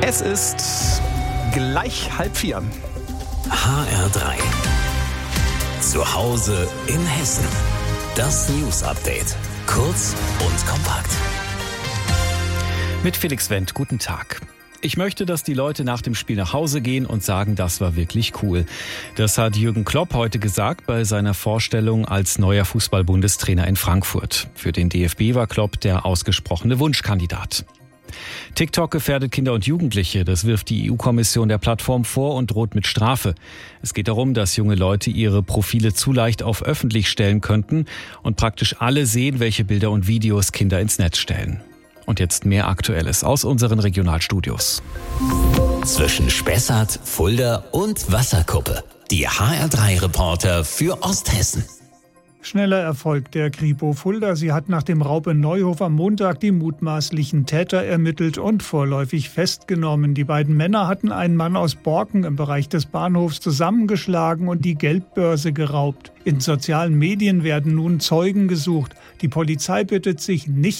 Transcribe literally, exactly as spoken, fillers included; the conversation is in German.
Es ist gleich halb vier. H R drei. Zu Hause in Hessen. Das News Update. Kurz und kompakt. Mit Felix Wendt, guten Tag. Ich möchte, dass die Leute nach dem Spiel nach Hause gehen und sagen, das war wirklich cool. Das hat Jürgen Klopp heute gesagt bei seiner Vorstellung als neuer Fußball-Bundestrainer in Frankfurt. Für den D F B war Klopp der ausgesprochene Wunschkandidat. TikTok gefährdet Kinder und Jugendliche. Das wirft die E U-Kommission der Plattform vor und droht mit Strafe. Es geht darum, dass junge Leute ihre Profile zu leicht auf öffentlich stellen könnten und praktisch alle sehen, welche Bilder und Videos Kinder ins Netz stellen. Und jetzt mehr Aktuelles aus unseren Regionalstudios. Zwischen Spessart, Fulda und Wasserkuppe. Die H R drei Reporter für Osthessen. Schneller Erfolg der Kripo Fulda. Sie hat nach dem Raub in Neuhof am Montag die mutmaßlichen Täter ermittelt und vorläufig festgenommen. Die beiden Männer hatten einen Mann aus Borken im Bereich des Bahnhofs zusammengeschlagen und die Geldbörse geraubt. In sozialen Medien werden nun Zeugen gesucht. Die Polizei bittet sich nicht